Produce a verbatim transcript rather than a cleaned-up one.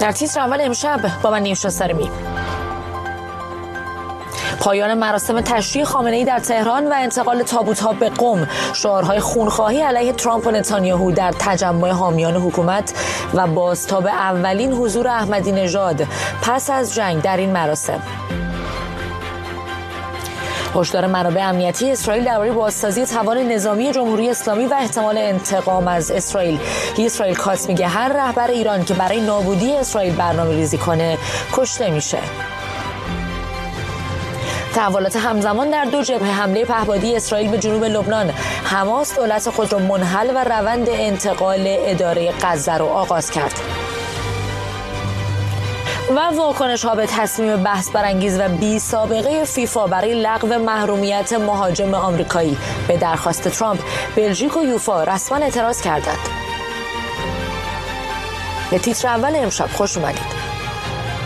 در تیتر اول امشب با من نیوشا سرمی. پایان مراسم تشییع خامنه‌ای در تهران و انتقال تابوت‌ها به قم، شعارهای خونخواهی علیه ترامپ و نتانیاهو در تجمع حامیان حکومت و بازتاب اولین حضور احمدی نژاد پس از جنگ در این مراسم. هشدار منابع امنیتی اسرائیل درباره بازسازی توان نظامی جمهوری اسلامی و احتمال انتقام از اسرائیل. اسرائیل کات میگه هر رهبر ایران که برای نابودی اسرائیل برنامه‌ریزی کنه کشته میشه. تحولات همزمان در دو جبهه. حمله پهپادی اسرائیل به جنوب لبنان. حماس دولت خود را منحل و روند انتقال اداره غزه را آغاز کرد. و واکنش ها به تصمیم بحث برانگیز و بی سابقه فیفا برای لغو محرومیت مهاجم آمریکایی به درخواست ترامپ. بلژیک و یوفا رسما اعتراض کردند. به تیتر اول امشب خوش اومدید.